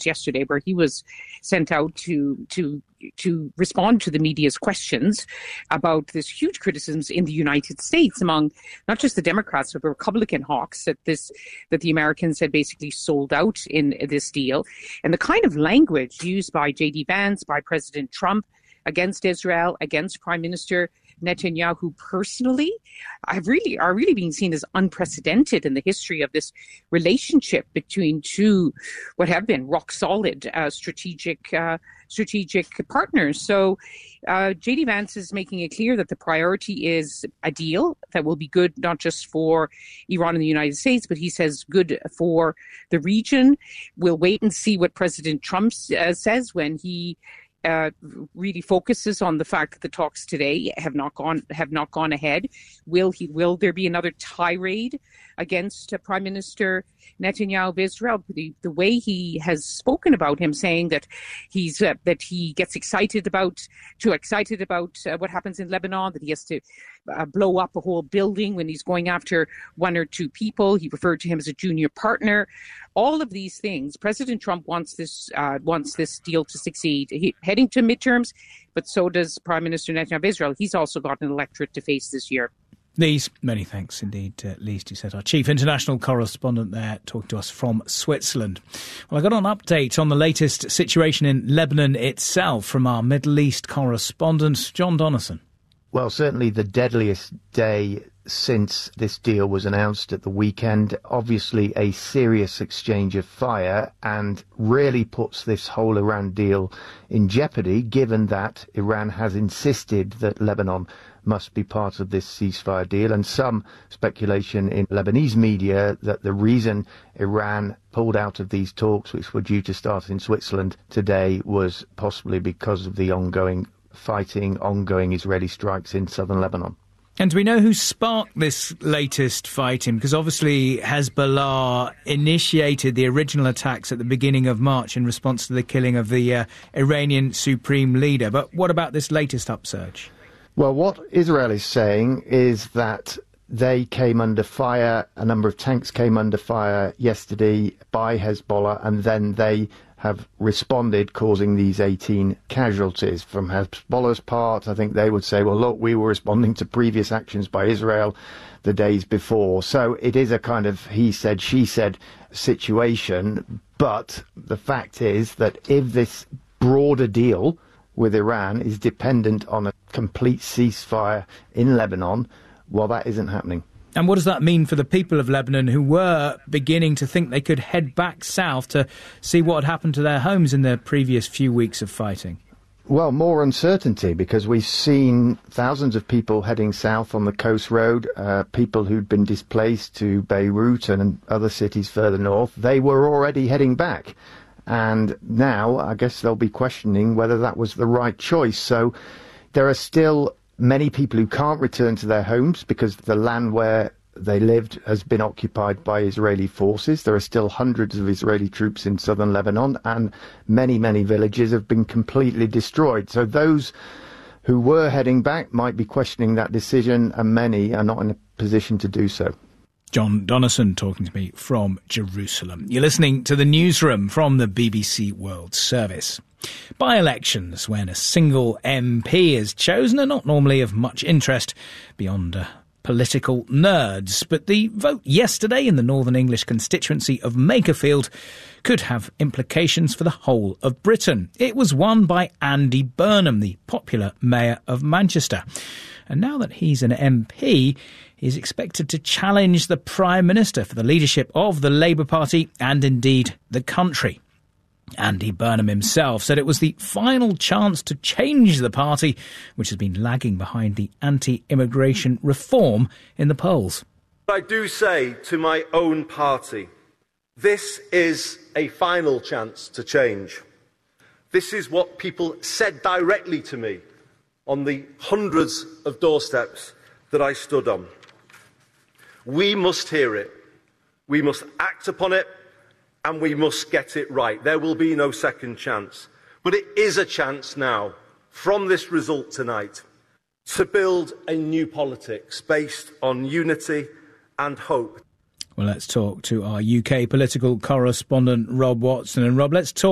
announced yesterday, where he was sent out to respond to the media's questions about this huge criticisms in the United States among not just the Democrats but the Republican hawks that the Americans had basically sold out in this deal, and the kind of language used by J.D. Vance, by President Trump against Israel, against Prime Minister Netanyahu personally, are really being seen as unprecedented in the history of this relationship between two what have been rock solid strategic partners. So J.D. Vance is making it clear that the priority is a deal that will be good not just for Iran and the United States, but he says good for the region. We'll wait and see what President Trump says when he really focuses on the fact that the talks today have not gone ahead. Will there be another tirade against Prime Minister Netanyahu of Israel? The way he has spoken about him, saying that he gets excited about what happens in Lebanon, that he has to blow up a whole building when he's going after one or two people. He referred to him as a junior partner. All of these things, President Trump wants this deal to succeed. Heading to midterms, but so does Prime Minister Netanyahu of Israel. He's also got an electorate to face this year. Lise, many thanks indeed, Lise Doucet, our chief international correspondent there, talking to us from Switzerland. Well, I got an update on the latest situation in Lebanon itself from our Middle East correspondent, John Donnison. Well, certainly the deadliest day since this deal was announced at the weekend. Obviously a serious exchange of fire, and really puts this whole Iran deal in jeopardy, given that Iran has insisted that Lebanon must be part of this ceasefire deal, and some speculation in Lebanese media that the reason Iran pulled out of these talks, which were due to start in Switzerland today, was possibly because of the ongoing fighting, ongoing Israeli strikes in southern Lebanon. And do we know who sparked this latest fighting? Because obviously Hezbollah initiated the original attacks at the beginning of March in response to the killing of the Iranian supreme leader. But what about this latest upsurge? Well, what Israel is saying is that they came under fire, a number of tanks came under fire yesterday by Hezbollah, and then they have responded, causing these 18 casualties. From Hezbollah's part, I think they would say, well, look, we were responding to previous actions by Israel the days before. So it is a kind of he said, she said situation. But the fact is that if this broader deal with Iran is dependent on a complete ceasefire in Lebanon, well, that isn't happening. And what does that mean for the people of Lebanon who were beginning to think they could head back south to see what had happened to their homes in the previous few weeks of fighting? Well, more uncertainty, because we've seen thousands of people heading south on the coast road, people who'd been displaced to Beirut and other cities further north. They were already heading back. And now I guess they'll be questioning whether that was the right choice. So there are still many people who can't return to their homes because the land where they lived has been occupied by Israeli forces. There are still hundreds of Israeli troops in southern Lebanon, and many, many villages have been completely destroyed. So those who were heading back might be questioning that decision, and many are not in a position to do so. John Donnison talking to me from Jerusalem. You're listening to the Newsroom from the BBC World Service. By-elections, when a single MP is chosen, are not normally of much interest beyond political nerds. But the vote yesterday in the Northern English constituency of Makerfield could have implications for the whole of Britain. It was won by Andy Burnham, the popular Mayor of Manchester. And now that he's an MP, he's expected to challenge the Prime Minister for the leadership of the Labour Party and indeed the country. Andy Burnham himself said it was the final chance to change the party, which has been lagging behind the anti-immigration reform in the polls. I do say to my own party, this is a final chance to change. This is what people said directly to me on the hundreds of doorsteps that I stood on. We must hear it. We must act upon it. And we must get it right. There will be no second chance. But it is a chance now, from this result tonight, to build a new politics based on unity and hope. Well, let's talk to our UK political correspondent, Rob Watson. And Rob, let's talk